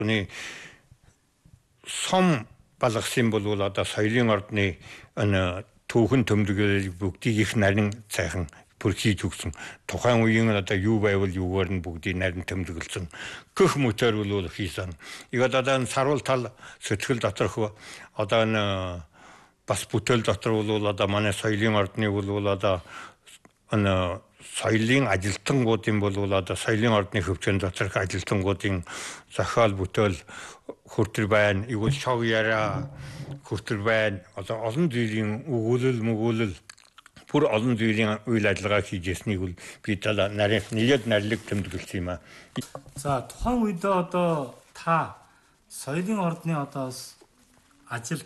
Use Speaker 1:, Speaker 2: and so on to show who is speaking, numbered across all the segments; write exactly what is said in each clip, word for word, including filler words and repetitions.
Speaker 1: Хүний сом балгасан бол одоо соёлын ордны түүхэн төмдөглөл бүгдийг их нарийн цайхан бүр хийж өгсөн. Тухайн үеийн одоо юу байвал юугаар нь бүгдийг нарийн төмдөглөсөн. Гэх мөтөр бол хийсэн. Игад одоо саруул тал сэтгэл доторх одоо н бас бүтээл дотор бол одоо манай соёлын ордны бол одоо н соёлын ажилтнуудын бол одоо соёлын ордны хөвчөн доторх ажилтнуудын зохиол бүтээл хүртэр байна. Игэл шог яриа хүртэр байна. Одоо олон зүйлийн өгүүлэл мөгүүлэл бүр олон зүйлийн үйл ажиллагаа хийж яснийг бол би талаа нарийн нийлээд нарилэг тэмдэглэсэн юм аа.
Speaker 2: За тухайн үед одоо та соёлын ордны одоо ажилд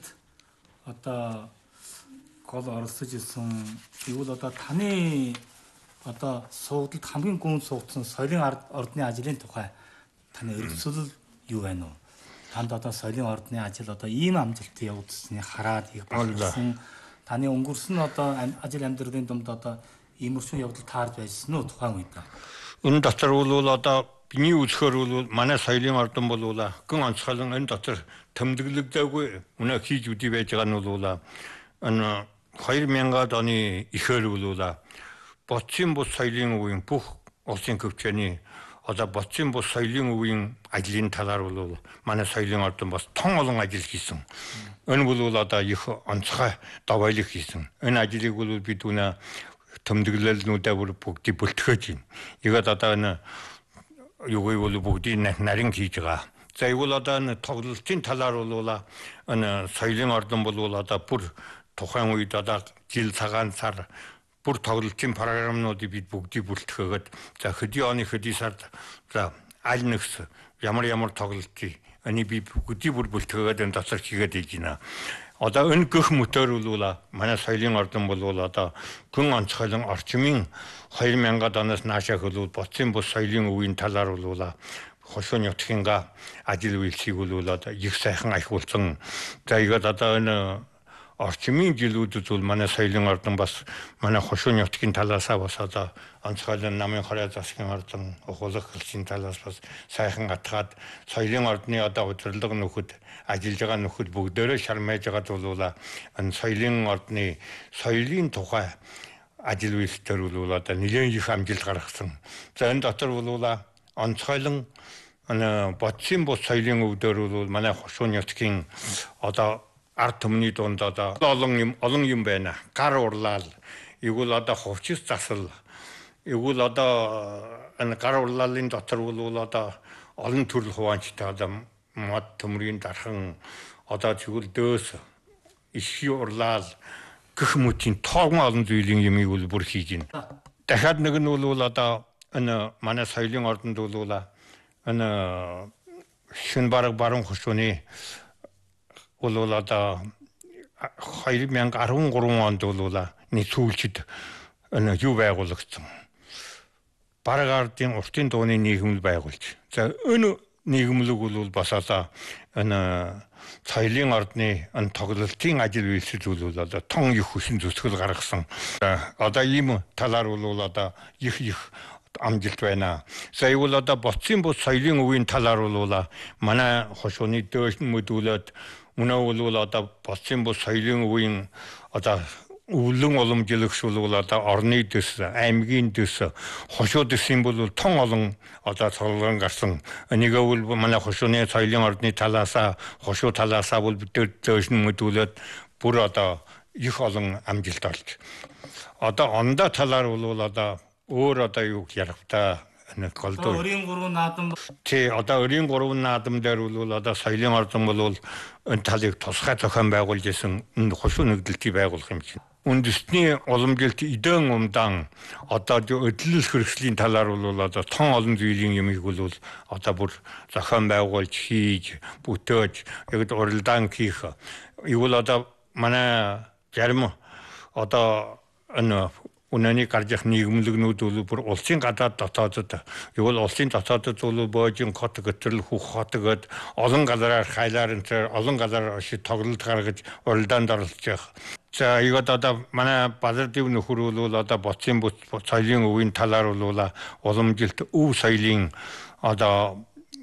Speaker 2: одоо гол оролцож ирсэн. Игэл одоо таны одоо суугдалд хамгийн гүн суугдсан соёлын ордны ажлын тухай таны өргөцөл юу байна вэ? Танд одоо соёлын ордны ажил одоо ийм амжилттай явагдсныг хараад их болсон. Таны өнгөрсөн одоо ажил амьдралын дунд одоо иймэрхүү явдал таард байсан уу тухайн үед?
Speaker 1: Энэ дотор бол одоо биний үзэхээр бол манай соёлын ордон бол гэн онцгойлон энэ дотор тэмдэглэгдээгүй өнөө хийж үдий байж байгаа нь бол энэ хоёр мянган оны ихэр бол Боцын бус соёлын үеийн бүх улсын хөвчөний одоо Боцын бус соёлын үеийн ажлын талаар бол манай соёлын ордон бас тон олон ажил хийсэн. Энэ бол одоо их онцгой даваалыг хийсэн. Энэ ажлыг бол бид үнэ тэмдэглэлнүүдээ бүр бүгдийг бүлтгэж байна. Игад одоо энэ юугүй бол бүгдийг нарийн хийж байгаа. За игэл одоо энэ тоглолтын талаар бол энэ соёлын ордон бол одоо бүр тухайн үед одоо жил цагаан сар бүр тоглолтын програмнуудыг бид бүгдийг бүлтгэхэд за хэдийн оны хэдийн сард за аль нэгс ямар ямар тоглолтыг энийг би бүгдийг бүр бүлтгэхэд энэ доцор хийгээд ийж байна. Одоо энэ гэх мөтөр бол манай соёлын ордон бол одоо гэн онцгойлон орчмын хоёр мянган оноос наашаа хөлөө Боцын бус соёлын үеийн талаар бол хошуу нутгийнхаа ажил үйлсийг бол одоо их сайхан ахиулсан. За игад одоо энэ орчмын жилүүдэд бол манай соёлын ордон бас манай хошуу нутгийн талаасаа бас одоо онцгойлон намын хорой засгийн ордон ухуулах хэлшийн талаас бас сайхан атгаад соёлын ордны одоо удирдлага нөхөд ажиллаж байгаа нөхөд бүгдээрээ шармайж байгаа бол энэ соёлын ордны соёлын тухай ажил үйлсээр бол одоо нэлээд их амжилт гаргасан. За энэ дотор бол онцгойлон энэ Боцын бус соёлын өвдөр бол манай хошуу нутгийн одоо ард түмний дунд одоо олон юм олон юм байна. Гар урлал, игэл одоо хувцас засал, игэл одоо энэ гар урлалын дотор бол одоо олон төрөл хуваанчтай одоо мод төмрийн дархан одоо тэгвэл дөөс иши урлал гэх мэтийн тоогон олон зүйлийн юмыг бол бүр хийж байна. Дахиад нэг нь бол одоо энэ манай соёлын ордонд бол энэ шин бараг баруун хошууны бол одоо хоёр мянга арван гурван онд бол нэг сүүлчид энэ юу байгуулагдсан. Бараг ардын уртын дууны нийгэмл байгуулж. За энэ нийгэмлэг бол бас одоо энэ соёлын ордны энэ тоглолтын ажил үйлсэл бол одоо тон их хүчин зүсгэл гаргасан. Одоо ийм талаар бол одоо их их амжилт байна. За игэл одоо Боцын бус соёлын үеийн талаар бол манай хошууны дөөш мөдүүлээд үнэ бол одоо Боцын бус соёлын үеийн одоо өвлөн уламжлагч бол одоо орны дэс, аймгийн дэс, хошуу дэсийн бол тон олон одоо цолгон гарсан. Энийг бол манай хошууны соёлын ордны талаасаа, хошуу талаасаа бол бид дөөш мөдүүлээд бүр одоо их олон амжилт олж. Одоо ондоо талаар бол одоо өөр одоо юу ярих та нэг голдоо.
Speaker 2: Өрийн гурван наадам.
Speaker 1: Тий, одоо өрийн гурван наадам дээр бол одоо соёлын ордон бол энэ талыг тусгай зохион байгуулж исэн энэ хошуу нэгдэлтийг байгуулах юм чинь. Үндэсний уламжилт эдэн умдан одоо өдлөл хэрэгслийн талаар бол одоо тон олон зүйлийн юмыг бол одоо бүр зохион байгуулж хийж бүтээж яг уралдаан хийх. Игэл одоо манай зарим одоо энэ үнэний гаржих нийгэмлэгнүүд бол бүр улсын гадаад дотоодод явал улсын дотоодод бол боожин хот гэтрэл хүүх хот гэд олон газараар хайлаар энэ олон газар шиг тоглолт гаргаж уралдаанд оролцож байгаа. За игад одоо манай базар дэв нөхөр бол одоо Боцын бус соёлын үеийн талаар бол уламжилт өв соёлын одоо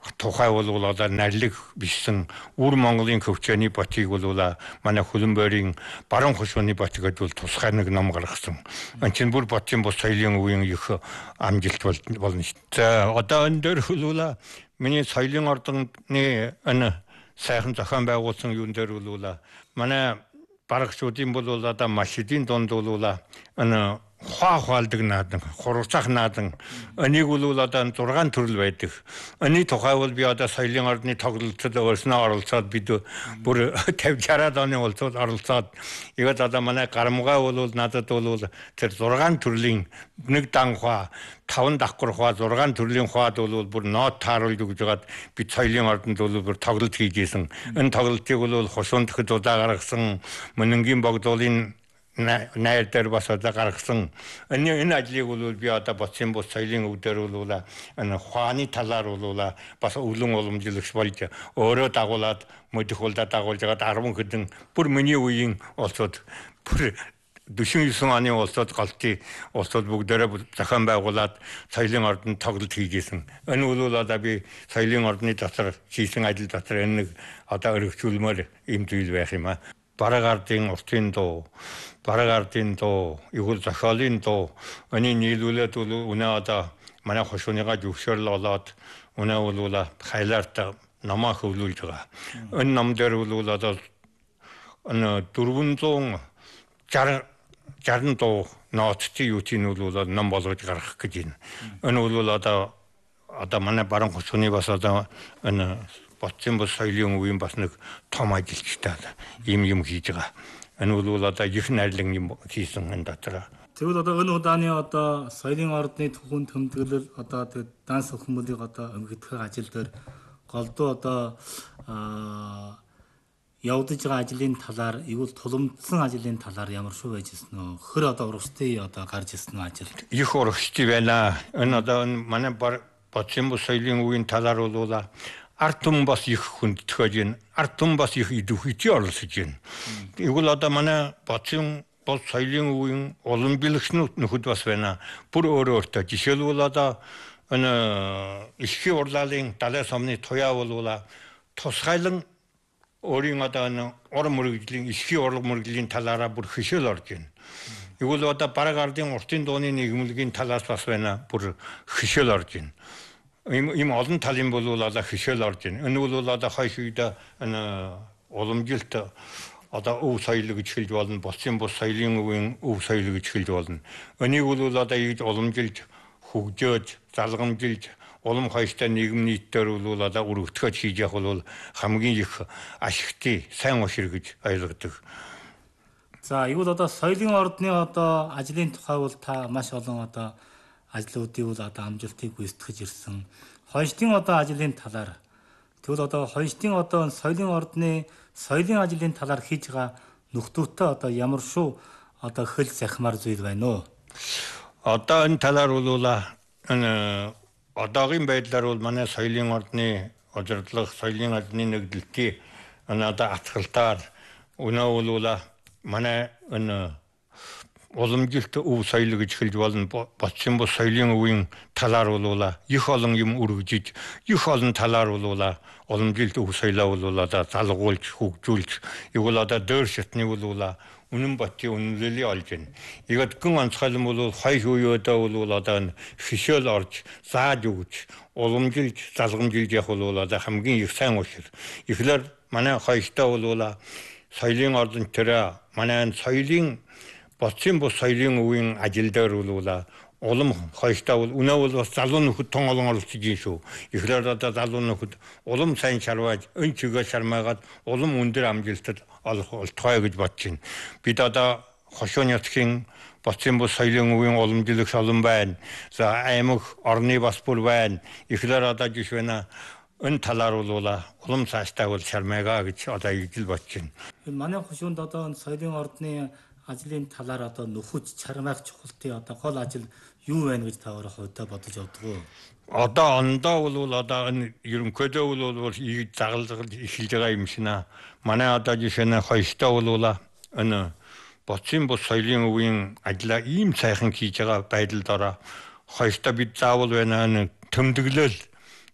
Speaker 1: тухай бол одоо нарлиг бичсэн Үр Монголын хөвчөөний ботыг бол манай Хөлбөмбөрийн баруун хошууны бот гэдээ бол тусгай нэг ном гаргасан. Ан чинь бүр ботын бус соёлын үеийн их амжилт болно шүү. За одоо энэ дээр бол миний соёлын ордны энэ сайхан зохион байгуулсан юун дээр бол манай барагчдын бол одоо маш эдийн донд бол энэ хаа хаалдаг наадан, хурцах наадан, энийг бол одоо зургаан төрөл байдаг. Эний тухай бол би одоо соёлын ордны тоглолцод өөрснөө оролцоод бид бүр пятьдесят шестьдесят оны болцоод оролцоод игээд одоо манай гарамгаа бол надад бол тэр зургаан төрлийн нэг дан хаа, таван давхар хаа, зургаан төрлийн хаад бол бүр нот тааруулж өгж байгаад бид соёлын ордонд бол бүр тоглолт хийжсэн. Энэ тоглолтыг бол хошуунд хэд удаа гаргасан, Мөнөнгийн богдуулын найр дээр бас одоо гаргасан энэ энэ ажлыг бол би одоо Боцын бус соёлын өвдөр бол энэ хааны талаар бол бас өвлөн уламжлагч болж өөрөө дагуулад модих улдаа дагуулж байгаад арван хэдэн бүр миний үеийн олцоод бүр дөрвөн оны улсууд галтын улсууд бүгдээрээ зохион байгуулад соёлын ордонд тоглолт хийжсэн. Энэ бол одоо би соёлын ордны дотор хийсэн ажил дотор энэ нэг одоо өргөжүүлмээр юм зүйл байх юм аа. Бараг ардын уртын дуу, бараг ардын дуу, игэл зохиолын дуу, энэ нийлүүлээд бол үнэ одоо манай хошууныгаа зөвшөөрөл олоод үнэ бол хайлаарт намаа хөвлүүлж байгаа. Энэ ном дээр бол одоо энэ дөрвөн шарн дуу нооттой юу тийм бол ном болгож гаргах гэж байна. Энэ бол одоо одоо манай баруун хошууны бас одоо энэ Боцын бус соёлын үеийн бас нэг том ажилчтай юм юм хийж байгаа. Энэ бол одоо их найрлан юм хийсэн энэ дотор.
Speaker 2: Тэгвэл одоо энэ удааны одоо соёлын ордны түүхэн тэмдэглэл одоо тэр данс өхмөлийг одоо өмгөдөх ажил дээр голдуу одоо явагдаж байгаа ажлын талаар игэл тулгымдсан ажлын талаар ямар шүү байж гисэн нөө хөр одоо урагштай одоо гарч ирсэн ажил.
Speaker 1: Их урагштай байна. Энэ одоо манай Боцын бус соёлын үеийн талаар бол ард түмэн бас их хүндэтгэж байна. Ард түмэн бас их идэвхтэй оролцож байна. Игэл одоо манай Боцын бус соёлын үеийн улам бэлгчнүүд нөхөд бас байна. Бүр өөр өөртөө жишээлбэл одоо энэ Ишхийн урлалын далай сомны туяа бол тусгайлан өөрийн одоо энэ ор мөрөгжлийн Ишхийн урлаг мөрөгжлийн талаараа бүр хөшөөл орж байна. Игэл одоо бараг ардын уртын дууны нийгэмлэгийн талаас бас байна. Бүр хөшөөл орж байна. Им им олон талын бол одоо хөшөөл орж байна. Энэ бол одоо хойш үед энэ уламжилт одоо өв соёл гэж хэлж болно. Боцын бус соёлын үеийн өв соёл гэж хэлж болно. Энийг бол одоо ийж уламжилж, хөгжөөж, залгамжилж, улам хойштой нийгэм нийтээр бол одоо өргөтгөж хийж явах бол хамгийн их ашигтай, сайн ушир гэж ойлгодог.
Speaker 2: За, игэл одоо соёлын ордны одоо ажлын тухай бол та маш олон одоо ажлуудыг бол одоо амжилтыг гүйцэтгэж ирсэн. Хойштын одоо ажлын талаар тэгвэл одоо хойштын одоо соёлын ордны соёлын ажлын талаар хийж байгаа нөхдөөтэй одоо ямар шүү одоо хөл захимаар зүйл байна уу?
Speaker 1: Одоо энэ талаар бол энэ одоогийн байдлаар бол манай соёлын ордны удирдлага, соёлын ажлын нэгдэлтийн энэ одоо атгалтаар өнөө бол манай энэ уламжилт өв соёл гэж хэлж болно. Боцын бус соёлын үеийн талаар бол их олон юм өргөжиж, их олон талаар бол уламжилт өв соёлоо бол одоо залгуулж, хөгжүүлж, игэл одоо дөр шатны бол үнэн ботын үнэлэлийг олж байна. Игээд гэн онцгойлон бол хойш үеөдөө бол одоо хөшөөл орж, зааж өгч, уламжилж, залгамжилж явах бол одоо хамгийн их сайн ушир. Ихлээр манай хойштоо бол соёлын ордон тэр манай соёлын Боцын бус соёлын үеийн ажил дээр бол улам хойштоо бол үнэ бол бас залуу нөхөд тун олон оролцож юм шүү. Ихлээр одоо залуу нөхөд улам сайн шарвааж, өн чигээ шармаагаад улам өндөр амжилтад олох болтугай гэж бодож байна. Бид одоо хошууны нутгийн Боцын бус соёлын үеийн уламжлагч олон байна. За аймаг орны бас бүр байна. Ихлээр одоо жишээ нь энэ талаар бол улам цааштай бол шармаагаа гэж одоо ижил бодож байна.
Speaker 2: Манай хошуунд одоо соёлын ордны ажлын талаар одоо нөхөж чармайх чухалтай одоо гол ажил юу байна гэж та өөрөө хувьдаа бодож явдаг уу?
Speaker 1: Одоо ондоо бол одоо энэ ерөнхийдөө бол ийг загалзал эхэлж байгаа юм шина. Манай одоо жишээ нь хойштоо бол энэ Боцын бус соёлын үеийн ажлаа ийм сайхан хийж байгаа байдалд ороо хойштоо бид заавал байна тэмдэглэл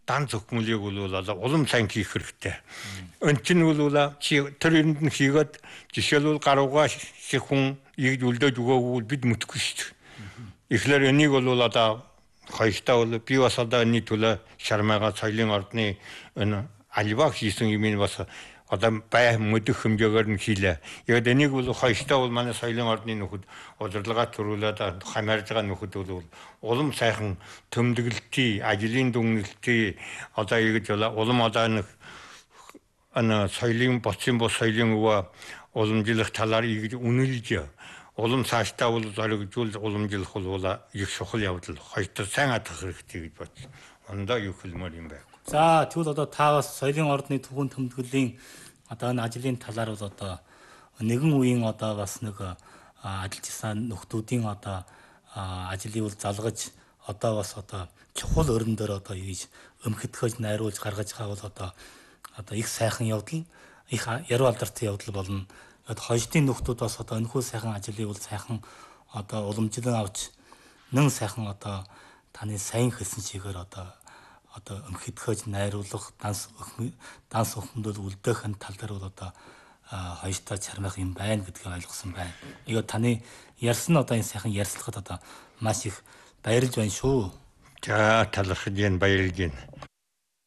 Speaker 1: дан зөвхмөлийг бол одоо улам сайн хийх хэрэгтэй. Өн чинь бол чи тэр энд нь хийгээд жишээлбэл гаруугаа шиг хүн ийгд үлдээж өгөөгүй бид мэдхгүй шүү дээ. Ихлээр энийг бол одоо хоёртаа бол би бас одоо энэ төлөө шармаага соёлын ордны энэ альбаг хийсэн юм бас одоо бай мэдэх хэмжээгээр нь хийлээ. Яг энийг бол хоёртаа бол манай соёлын ордны нөхөд удирдлага төрүүлээд хамаарж байгаа нөхөд бол улам сайхан төмдөглөлтий, ажлын дүгнэлтий одоо ингэж улам одоо нэг ана соёлын боцын бос соёлын өвөө уламжлах талаар ингэж үнэлж улам цаашдаа бол зоригжуул уламжлах бол их чухал явдал. Хоёртоо сайн адах хэрэгтэй гэж бодсон. Ондоо юу хэлмээр юм бэ?
Speaker 2: За тэгвэл одоо та бас соёлын ордны түүхэн тэмдэглэлийн одоо энэ ажлын талаар бол одоо нэгэн үеийн одоо бас нэг ажиллаж исэн нөхдүүдийн одоо ажлыг бол залгаж одоо бас одоо чухал өрн дээр одоо хийж өмхөтгөж найруулж гаргаж байгаа бол одоо одоо их сайхан явдал их яруу алдартай явдал болно. Хойштын нөхдүүд бас одоо энэхүү сайхан ажлыг бол сайхан одоо уламжлан авч нэн сайхан одоо таны сайн хэлсэн чигээр одоо одоо өмхөтгөж найруулах данс данс өхмөдөл үлдээх тал дээр бол одоо хоёртаа чармах юм байна гэдгийг ойлгосон байна. Яг таны ярьсан одоо энэ сайхан ярьцлагад одоо маш их баярлж байна шүү.
Speaker 1: За талархаж байна, баярлж байна.